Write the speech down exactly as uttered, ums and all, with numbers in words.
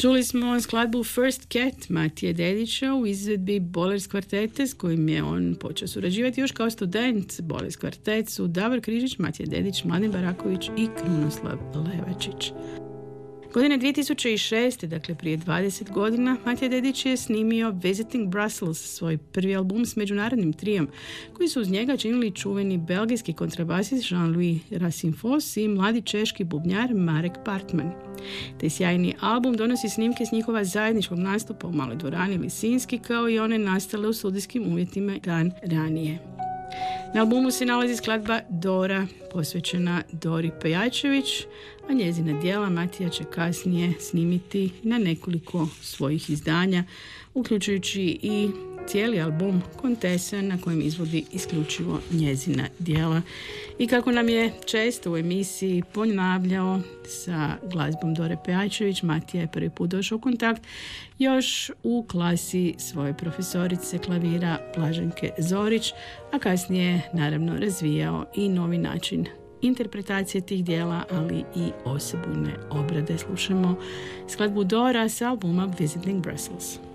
Čuli smo skladbu First Cat Matije Dedića u izvedbi Bollers kvartete s kojim je on počeo surađivati još kao student. Bollers kvartet su Davor Križić, Matija Dedić, Mladen Baraković i Krunoslav Levačić. Godine dvije tisuće šeste, dakle prije dvadeset godina, Matija Dedić je snimio Visiting Brussels, svoj prvi album s međunarodnim trijom, koji su uz njega činili čuveni belgijski kontrabasist Jean-Louis Racine-Foss i mladi češki bubnjar Marek Partman. Taj sjajni album donosi snimke s njihova zajedničkog nastupa u maloj dvorani Lisinski, kao i one nastale u studijskim uvjetima dan ranije. Na albumu se nalazi skladba Dora, posvećena Dori Pejačević, a njezina djela Matija će kasnije snimiti na nekoliko svojih izdanja, uključujući i cijeli album Kontesa na kojem izvodi isključivo njezina djela. I kako nam je često u emisiji ponavljao sa glazbom Dore Pejačević, Matija je prvi put došao u kontakt još u klasi svoje profesorice klavira Blaženke Zorić, a kasnije naravno razvijao i novi način interpretacije tih dijela, ali i osebujne obrade. Slušamo skladbu Dora s albuma Visiting Brussels.